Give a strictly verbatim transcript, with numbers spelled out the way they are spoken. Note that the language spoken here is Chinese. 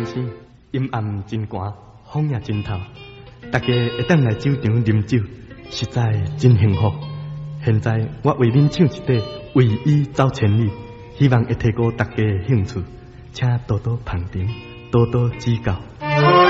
生，阴暗真寒，风也真透，大家会当来酒场啉酒，实在真幸福。现在我为恁唱一段《为伊走千里》，希望会提高大家的兴趣，请多多捧场，多多指教。